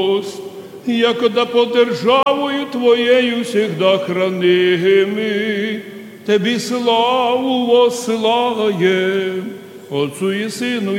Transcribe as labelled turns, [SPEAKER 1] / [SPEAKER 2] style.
[SPEAKER 1] якода под державою Твоєю всегда храними. Тебі славу воссилаєм, Отцу і Сину